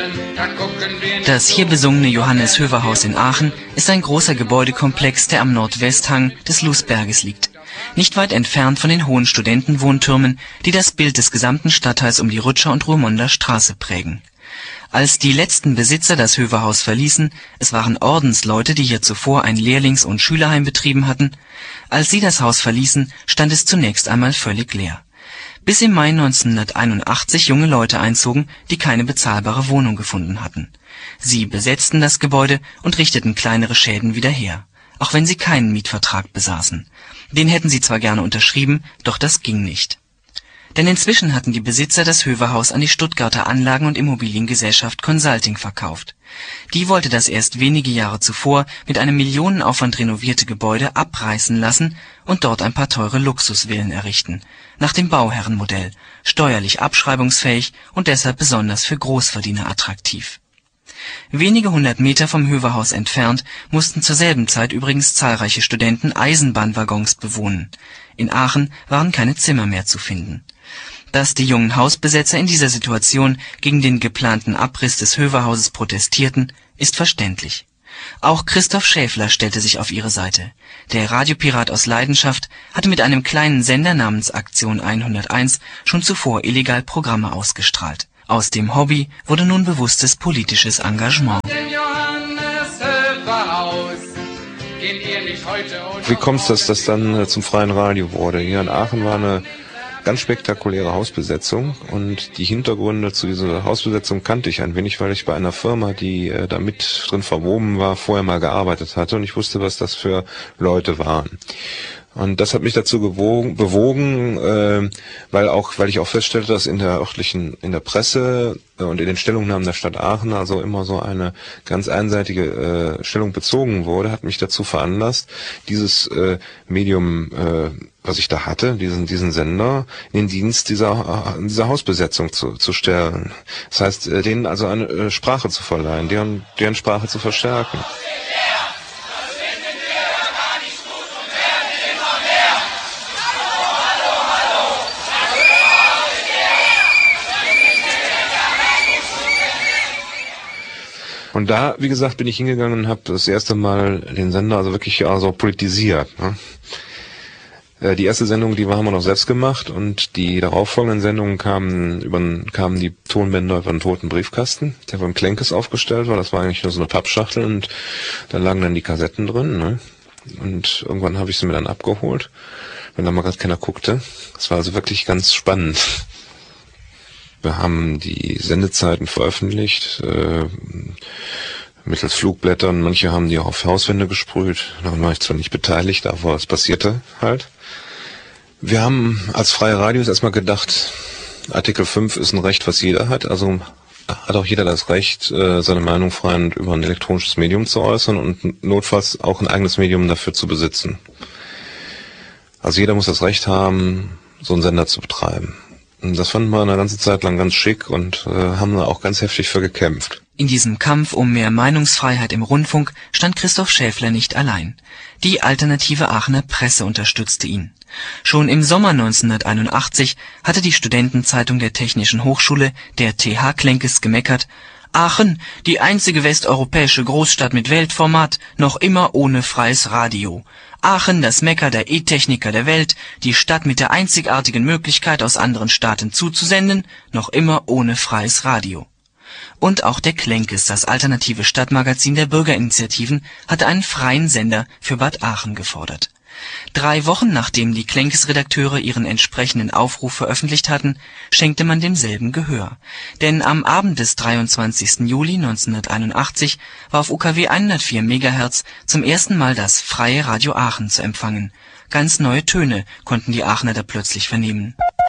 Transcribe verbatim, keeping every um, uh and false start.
Das hier besungene Johannes-Höver-Haus in Aachen ist ein großer Gebäudekomplex, der am Nordwesthang des Lusberges liegt. Nicht weit entfernt von den hohen Studentenwohntürmen, die das Bild des gesamten Stadtteils um die Rütscher und Ruhrmonder Straße prägen. Als die letzten Besitzer das Höver-Haus verließen, es waren Ordensleute, die hier zuvor ein Lehrlings- und Schülerheim betrieben hatten, als sie das Haus verließen, stand es zunächst einmal völlig leer. Bis im Mai neunzehnhunderteinundachtzig junge Leute einzogen, die keine bezahlbare Wohnung gefunden hatten. Sie besetzten das Gebäude und richteten kleinere Schäden wieder her, auch wenn sie keinen Mietvertrag besaßen. Den hätten sie zwar gerne unterschrieben, doch das ging nicht. Denn inzwischen hatten die Besitzer das Höver-Haus an die Stuttgarter Anlagen- und Immobiliengesellschaft Consulting verkauft. Die wollte das erst wenige Jahre zuvor mit einem Millionenaufwand renovierte Gebäude abreißen lassen und dort ein paar teure Luxusvillen errichten, nach dem Bauherrenmodell, steuerlich abschreibungsfähig und deshalb besonders für Großverdiener attraktiv. Wenige hundert Meter vom Höver-Haus entfernt mussten zur selben Zeit übrigens zahlreiche Studenten Eisenbahnwaggons bewohnen. In Aachen waren keine Zimmer mehr zu finden. Dass die jungen Hausbesetzer in dieser Situation gegen den geplanten Abriss des Höver-Hauses protestierten, ist verständlich. Auch Christoph Schäfler stellte sich auf ihre Seite. Der Radiopirat aus Leidenschaft hatte mit einem kleinen Sender namens Aktion hunderteins schon zuvor illegal Programme ausgestrahlt. Aus dem Hobby wurde nun bewusstes politisches Engagement. Wie kommt es, dass das dann zum freien Radio wurde? Hier in Aachen war eine ganz spektakuläre Hausbesetzung und die Hintergründe zu dieser Hausbesetzung kannte ich ein wenig, weil ich bei einer Firma, die äh, da mit drin verwoben war, vorher mal gearbeitet hatte und ich wusste, was das für Leute waren. Und das hat mich dazu gewogen, bewogen, äh, weil auch, weil ich auch feststellte, dass in der örtlichen, in der Presse äh, und in den Stellungnahmen der Stadt Aachen also immer so eine ganz einseitige äh, Stellung bezogen wurde, hat mich dazu veranlasst, dieses äh, Medium, äh, was ich da hatte, diesen diesen Sender, in den Dienst dieser dieser Hausbesetzung zu zu stellen. Das heißt, äh, denen also eine äh, Sprache zu verleihen, deren deren Sprache zu verstärken. Und da, wie gesagt, bin ich hingegangen und habe das erste Mal den Sender also wirklich also politisiert. Ne? Äh, die erste Sendung, die haben wir noch selbst gemacht und die darauffolgenden Sendungen kamen über kamen die Tonbänder über einen toten Briefkasten, der beim Klenkes aufgestellt war. Das war eigentlich nur so eine Pappschachtel und da lagen dann die Kassetten drin. Ne? Und irgendwann habe ich sie mir dann abgeholt, wenn da mal gerade keiner guckte. Das war also wirklich ganz spannend. Wir haben die Sendezeiten veröffentlicht, äh, mittels Flugblättern. Manche haben die auch auf Hauswände gesprüht. Daran war ich zwar nicht beteiligt, aber es passierte halt. Wir haben als freie Radios erstmal gedacht, Artikel fünf ist ein Recht, was jeder hat. Also hat auch jeder das Recht, äh, seine Meinung frei und über ein elektronisches Medium zu äußern und notfalls auch ein eigenes Medium dafür zu besitzen. Also jeder muss das Recht haben, so einen Sender zu betreiben. Das fanden wir eine ganze Zeit lang ganz schick und äh, haben da auch ganz heftig für gekämpft. In diesem Kampf um mehr Meinungsfreiheit im Rundfunk stand Christoph Schäfler nicht allein. Die alternative Aachener Presse unterstützte ihn. Schon im Sommer neunzehnhunderteinundachtzig hatte die Studentenzeitung der Technischen Hochschule, der T H Klenkes, gemeckert: Aachen, die einzige westeuropäische Großstadt mit Weltformat, noch immer ohne freies Radio. Aachen, das Mekka der E-Techniker der Welt, die Stadt mit der einzigartigen Möglichkeit, aus anderen Staaten zuzusenden, noch immer ohne freies Radio. Und auch der Klenkes, das alternative Stadtmagazin der Bürgerinitiativen, hatte einen freien Sender für Bad Aachen gefordert. Drei Wochen nachdem die Klenkes-Redakteure ihren entsprechenden Aufruf veröffentlicht hatten, schenkte man demselben Gehör. Denn am Abend des dreiundzwanzigsten Juli neunzehnhunderteinundachtzig war auf U K W hundertvier Megahertz zum ersten Mal das freie Radio Aachen zu empfangen. Ganz neue Töne konnten die Aachener da plötzlich vernehmen.